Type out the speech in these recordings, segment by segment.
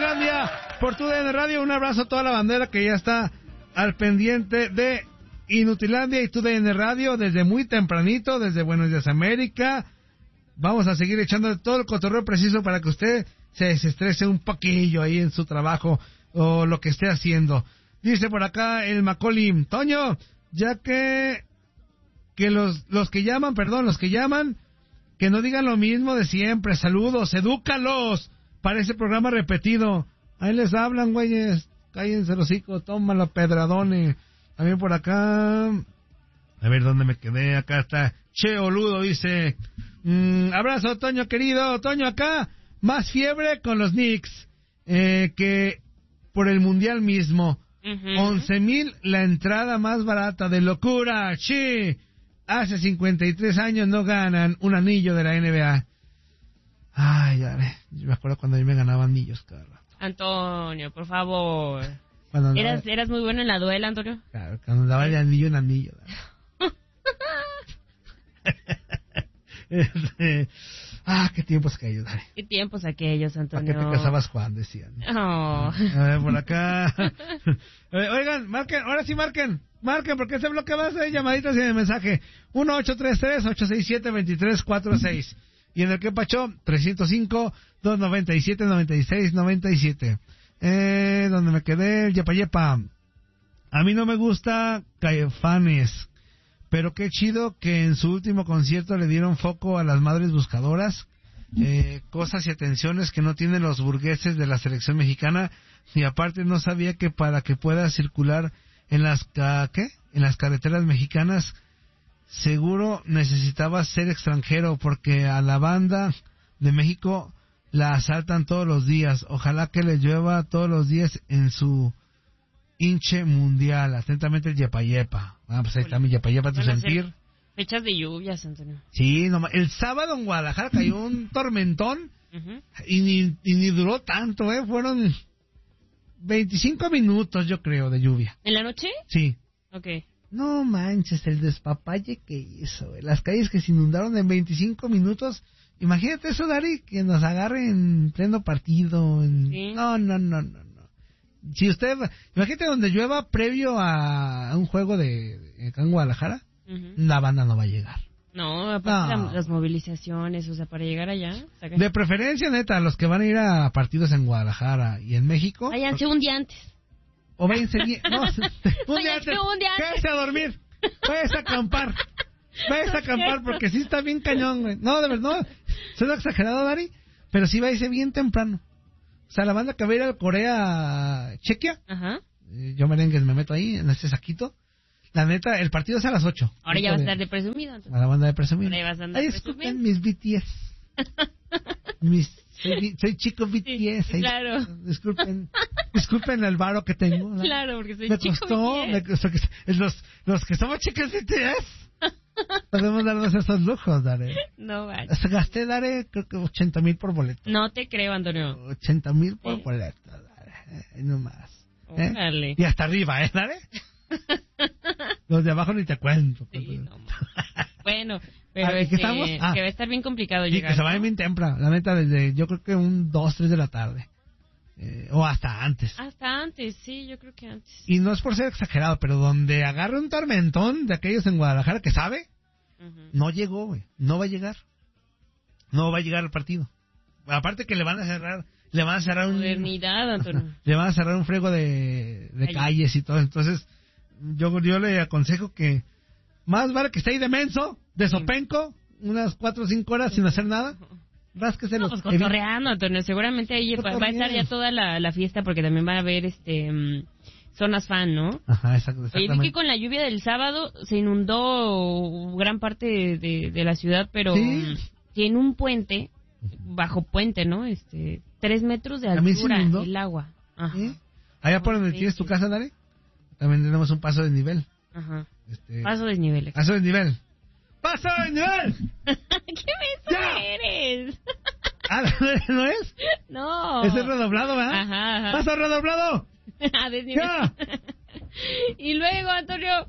Inutilandia por TUDN Radio. Un abrazo a toda la bandera que ya está al pendiente de Inutilandia y TUDN Radio desde muy tempranito, desde Buenos Días América. Vamos a seguir echando todo el cotorreo preciso para que usted se desestrese un poquillo ahí en su trabajo o lo que esté haciendo. Dice por acá el Macaulay, Toño, ya que los que llaman, que no digan lo mismo de siempre. Saludos, edúcalos para ese programa repetido. Ahí les hablan, güeyes. Cállense los hocico, tómala, pedradones. También por acá. A ver, ¿dónde me quedé? Acá está Che Oludo, dice. Abrazo, Toño querido. Toño, acá, más fiebre con los Knicks que por el Mundial mismo. 11,000 la entrada más barata, de locura. Sí. Hace 53 años no ganan un anillo de la NBA. Ay, ya, yo me acuerdo cuando yo me ganaba anillos cada rato. Antonio, por favor. ¿Eras muy bueno en la duela, Antonio? Claro, cuando daba de anillo en anillo. Qué tiempos aquellos. Qué tiempos aquellos, Antonio. ¿Para qué te casabas, Juan? Decían. Oh. A ver, por acá. Oigan, marquen, ahora sí marquen, porque este bloque va a ser llamaditas y de mensaje. 1-833-867-2346. Y en el que pachó, 305-297-9697. Donde me quedé, el Yepa. A mí no me gusta Caifanes, pero qué chido que en su último concierto le dieron foco a las madres buscadoras, cosas y atenciones que no tienen los burgueses de la selección mexicana, y aparte no sabía que para que pueda circular en las carreteras mexicanas, seguro necesitaba ser extranjero, porque a la banda de México la asaltan todos los días. Ojalá que le llueva todos los días en su hinche mundial. Atentamente el Yepa. Pues ahí está mi Yepa, tu sentir. Fechas de lluvias, Antonio. Sí, el sábado en Guadalajara cayó un tormentón y ni duró tanto, fueron 25 minutos, yo creo, de lluvia. ¿En la noche? Sí. Ok. No manches, el despapalle que hizo, las calles que se inundaron en 25 minutos. Imagínate eso, Dari, que nos agarre en pleno partido. ¿Sí? No. Si usted, imagínate donde llueva previo a un juego acá en Guadalajara, la banda no va a llegar. No, aparte las movilizaciones, o sea, para llegar allá. De preferencia, neta, los que van a ir a partidos en Guadalajara y en México. Váyanse un día antes. O váyanse bien. No, un día antes. Quédese a dormir. Váyase a acampar. Porque sí está bien cañón, güey. No, de verdad, no. Suena exagerado, Dari, pero sí váyase bien temprano. O sea, la banda que va a ir a Corea, Chequia. Ajá. Yo merengues me meto ahí en este saquito. La neta, el partido es a las 8. Ahora ya va a estar de presumido. Entonces. A la banda de presumido. Ahora ya vas a andar de presumido. Disculpen mis BTS. Soy chico BTS. Sí, claro. Disculpen el varo que tengo, ¿no? Claro, porque soy chico BTS. Los que somos chicos BTS podemos darnos esos lujos, Dare. No vale. Gasté, Dare, creo que 80,000 por boleto. No te creo, Antonio. 80,000 por boleto, Dare. No más. Y hasta arriba, Dare. Los de abajo ni te cuento. Sí, no, bueno, pero es que va a estar bien complicado llegar. Y que se vayan bien temprano, la neta, desde yo creo que 2, 3 de la tarde. O hasta antes. Hasta antes, sí, yo creo que antes. Y no es por ser exagerado, pero donde agarre un tormentón de aquellos en Guadalajara que sabe, no llegó, güey. No va a llegar. No va a llegar al partido. Aparte que le van a cerrar modernidad, Antonio. Le van a cerrar un frego de calles y todo. Entonces, yo le aconsejo que más vale que esté ahí de menso, de sopenco, unas 4 o 5 horas sin hacer nada. Rásquese los... Pues cotorreando, Antonio. Seguramente ahí va a estar ya toda la fiesta, porque también van a haber zonas fan, ¿no? Ajá, exactamente. Oye, vi que con la lluvia del sábado se inundó gran parte de la ciudad, pero tiene un puente, bajo puente, ¿no? 3 metros de altura el agua. Ajá. ¿Sí? Allá por donde tienes tu casa, Dare, también tenemos un paso de nivel. Ajá. Paso de nivel. Paso de nivel. ¡Paso de nivel! ¿Qué menso eres? ¿No es? No. Es el redoblado, ¿verdad? Ajá. ¡Paso redoblado! A desnivel. ¡Ya! Y luego, Antonio...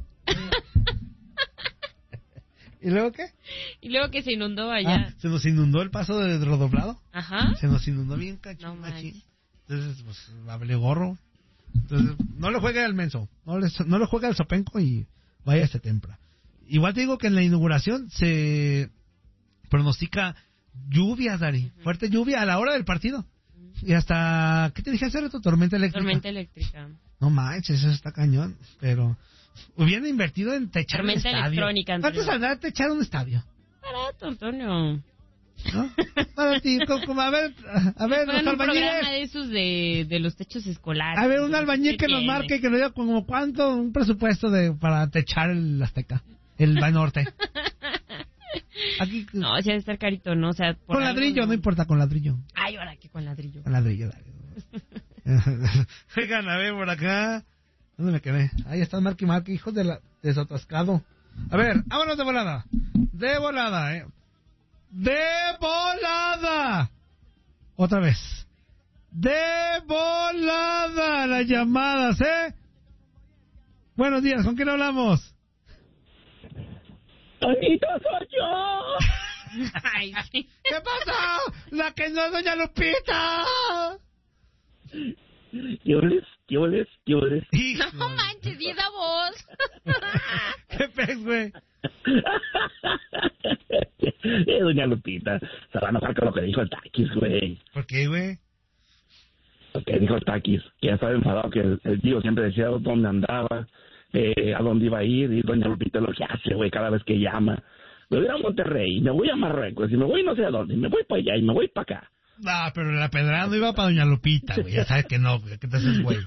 ¿Y luego qué? Y luego que se inundó allá. ¿Se nos inundó el paso de redoblado? Ajá. Se nos inundó bien cachín. No manches. Entonces, pues, vale gorro. Entonces, no le juegue al menso, no le juegue al sopenco y vaya a este templo. Igual te digo que en la inauguración se pronostica lluvia, Dari, fuerte lluvia a la hora del partido. Y hasta, ¿qué te dije hacer? Tormenta eléctrica. No manches, eso está cañón, pero hubieran invertido en techar tormenta un estadio. Electrónica. ¿Cuánto saldrá techar un estadio? Barato, Antonio. ¿No? Para ti, como a ver, los albañiles. Un programa de esos de los techos escolares. A ver, un albañil que nos marque y que nos diga como cuánto, un presupuesto para techar el Azteca, el Banorte. Aquí. No, sí debe estar carito, ¿no? O sea, con ladrillo, no importa, con ladrillo. Ay, ahora que con ladrillo. Con ladrillo, Oigan, a ver, por acá. ¿Dónde me quedé? Ahí está Marky, hijos de desatascado. A ver, vámonos de volada. De volada. Otra vez. De volada las llamadas, Buenos días, ¿con quién hablamos? ¡Tonito, soy yo! Ay, sí. ¿Qué pasa? ¡La que no es Doña Lupita! ¿Qué oles? No manches, ¿y esa voz? ¿Qué pez, güey? Doña Lupita, se va a enojar con lo que dijo el Taquis, güey. ¿Por qué, güey? Lo que dijo el Taquis, que ya estaba enfadado, que el tío siempre decía dónde andaba, a dónde iba a ir, y Doña Lupita lo que hace, güey, cada vez que llama. Me voy a Monterrey, me voy a Marruecos, y me voy no sé a dónde, y me voy para allá, y me voy para acá. No, pero la pedrada no iba para Doña Lupita, güey. Ya sabes que no, güey. ¿Qué te haces, güey?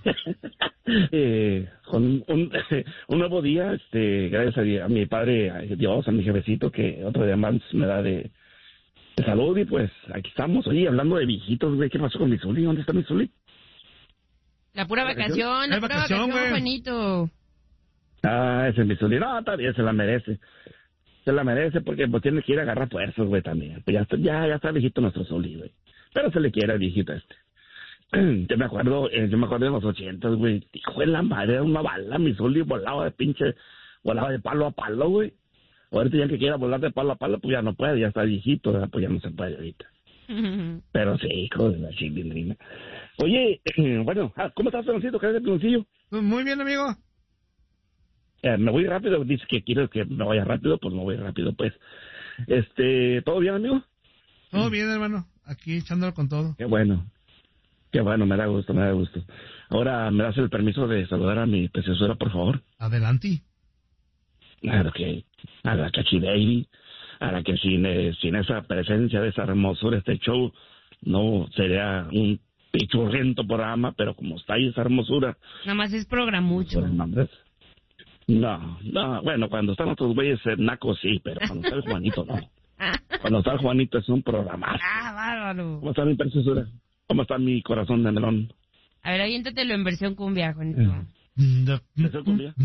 Con un nuevo día, gracias a mi padre, a Dios, a mi jefecito, que otro día más me da de salud, y pues aquí estamos. Oye, hablando de viejitos, güey, ¿qué pasó con mi Zuli? ¿Dónde está mi Zuli? La pura vacación, güey. Juanito. Ah, ese es mi Zuli. No, todavía se la merece. Se la merece porque pues tiene que ir a agarrar fuerzas, güey, también. Pues ya está viejito nuestro Zuli, güey. Pero se le quiere al viejito Yo me acuerdo de los 80, güey. Hijo de la madre, era una bala. Mi Zuli volaba de palo a palo, güey. Ahorita ya que quiera volar de palo a palo, pues ya no puede, ya está viejito, ¿verdad? Pues ya no se puede ahorita. Pero sí, hijo de la chilindrina. Oye, bueno, ¿cómo estás, Peloncito? ¿Qué es el Peloncillo? Muy bien, amigo. Me voy rápido, dice que quieres que me vaya rápido, pues me voy rápido, pues. ¿Todo bien, amigo? Todo bien, hermano. Aquí echándolo con todo. Qué bueno, me da gusto. Ahora, ¿me das el permiso de saludar a mi preciosa, por favor? Adelante. Claro que, a la Cachi Baby, a la que sin esa presencia de esa hermosura, este show no sería un pichurriento programa, pero como está ahí esa hermosura. Nada más es programucho. No, bueno, cuando están otros güeyes nacos sí, pero cuando está el Juanito no. Cuando está el Juanito es un programa. Bárbaro. ¿Cómo está mi preciosura? ¿Cómo está mi corazón de melón? A ver, aviéntatelo en versión cumbia, Juanito. ¿Versión cumbia?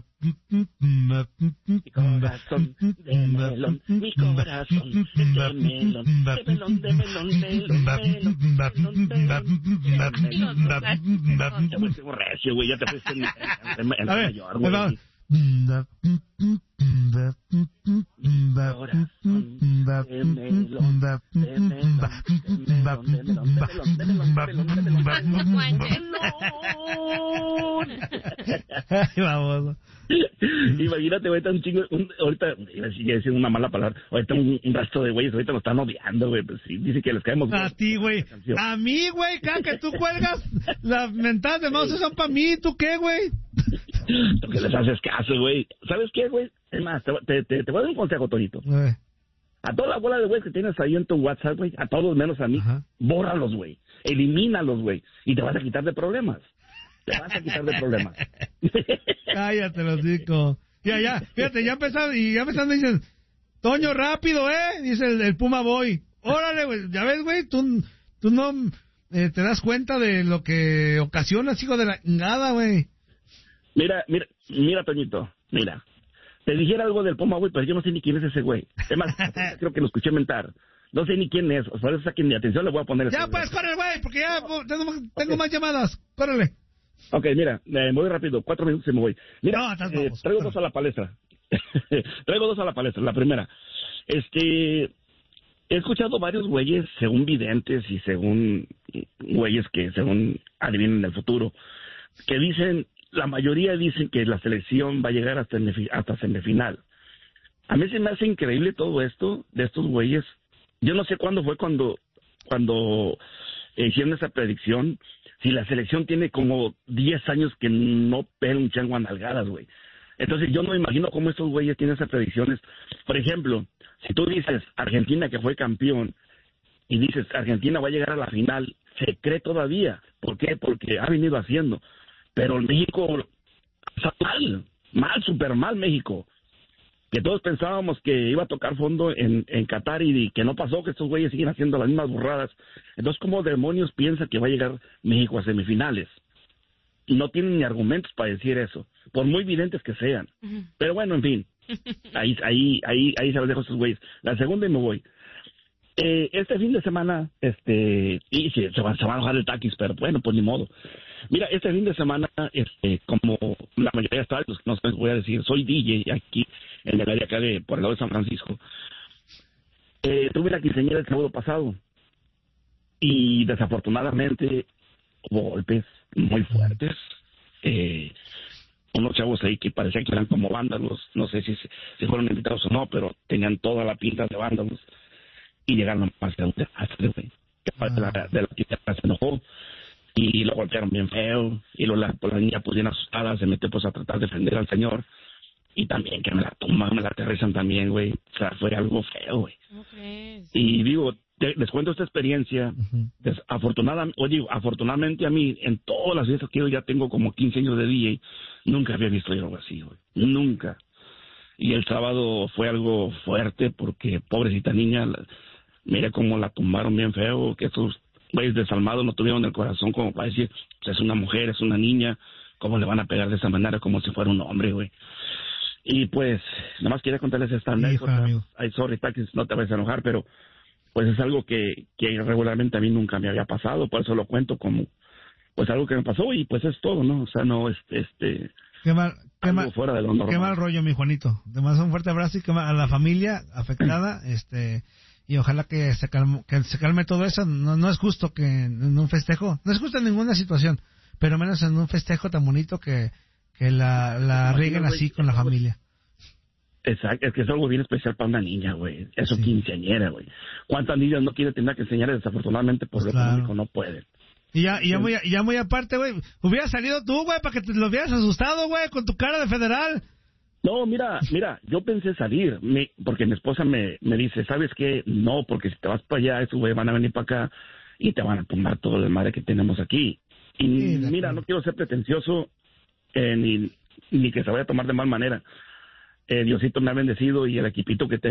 Mi corazón de melón, mi corazón de melón, de melón. Ya fuiste recio, güey, ya te fuiste en Nueva York, güey. Vamos. Imagínate, güey, tan chingo. Ahorita, iba a decir una mala palabra. Ahorita un rastro de güeyes, ahorita nos están odiando, güey. Pues sí, dice que les caemos. A ti, güey. A mí, güey, cada que tú cuelgas, las mentadas de mouse son para mí. ¿Tú qué, güey? Tú que les haces caso, güey. ¿Sabes qué, güey? Es más, te voy a dar un consejo, Torito. A toda la bola de güey que tienes ahí en tu WhatsApp, güey, a todos menos a mí, bórralos, güey. Elimínalos, güey. Y te vas a quitar de problemas. Cállate, los chicos. Ya, fíjate, ya empezaron y dicen, Toño, rápido, dice el Puma Boy. Órale, güey, ya ves, güey, tú no te das cuenta de lo que ocasionas, hijo de la chingada, güey. Mira, Toñito, mira. Te dijera algo del Puma, güey, pero yo no sé ni quién es ese güey. Además, creo que lo escuché mentar. No sé ni quién es. O sea, saquen mi atención, le voy a poner... Ya, pues, corre, güey, porque ya tengo más llamadas. Córrele. Ok, mira, me voy rápido. 4 minutos y me voy. Mira, traigo dos a la palestra. La primera, he escuchado varios güeyes, según videntes y según güeyes que según adivinan el futuro, que dicen, la mayoría dicen que la selección va a llegar hasta semifinal. A mí se me hace increíble todo esto de estos güeyes. Yo no sé cuándo fue cuando hicieron esa predicción. Si la selección tiene como 10 años que no pega un chango a nalgadas, güey. Entonces yo no me imagino cómo estos güeyes tienen esas predicciones. Por ejemplo, si tú dices Argentina que fue campeón y dices Argentina va a llegar a la final, se cree todavía. ¿Por qué? Porque ha venido haciendo. Pero México está mal, súper mal México. Que todos pensábamos que iba a tocar fondo en Qatar y que no pasó, que estos güeyes siguen haciendo las mismas burradas. Entonces, ¿cómo demonios piensa que va a llegar México a semifinales? No tienen ni argumentos para decir eso, por muy evidentes que sean. Pero bueno, en fin, ahí se los dejo a estos güeyes. La segunda y me voy. Este fin de semana, y sí, se van a bajar el taquis, pero bueno, pues ni modo. Mira, este fin de semana, como la mayoría de estadios, no sé, les voy a decir, soy DJ aquí en el área acá por el lado de San Francisco. Tuve la quinceañera el sábado pasado y desafortunadamente hubo golpes muy fuertes. Unos chavos ahí que parecían que eran como vándalos, no sé si fueron invitados o no, pero tenían toda la pinta de vándalos y llegaron a hacer un desastre, güey. De la quinceañera se enojó y lo golpearon bien feo y luego la niña pues bien asustada se metió pues a tratar de defender al señor y también que me la toman, me la aterrizan también, güey. O sea, fue algo feo, güey. Okay, sí. Y digo, les cuento esta experiencia. Afortunadamente a mí, en todas las fiestas que yo ya tengo como 15 años de DJ, nunca había visto algo así, güey. Nunca. Y el sábado fue algo fuerte porque pobrecita niña, mira cómo la tumbaron bien feo, que esos güeyes desalmados no tuvieron el corazón como para decir, pues es una mujer, es una niña, ¿cómo le van a pegar de esa manera como si fuera un hombre, güey? Y pues, nada más quería contarles esta anécdota. Ay, sorry, Taquis, no te vayas a enojar, pero pues es algo que regularmente a mí nunca me había pasado, por eso lo cuento como, pues algo que me pasó y pues es todo, ¿no? O sea, no, Qué mal fuera de lo normal. Qué mal rollo, mi Juanito. Te mando un fuerte abrazo y a la familia afectada, y ojalá que se calme todo eso. No es justo que en un festejo, no es justo en ninguna situación, pero menos en un festejo tan bonito que la rieguen así con la familia. Exacto, es que es algo bien especial para una niña, güey. Es su quinceañera, güey. ¿Cuántas niñas no quieren tener que enseñar? Desafortunadamente por lo económico no pueden. Y ya muy aparte, güey, hubieras salido tú, güey, para que te lo hubieras asustado, güey, con tu cara de federal. No, mira, yo pensé salir, porque mi esposa me dice, ¿sabes qué? No, porque si te vas para allá, esos güey van a venir para acá y te van a tomar todo el madre que tenemos aquí. Y mira, no quiero ser pretencioso, ni que se vaya a tomar de mal manera. Diosito me ha bendecido y el equipito que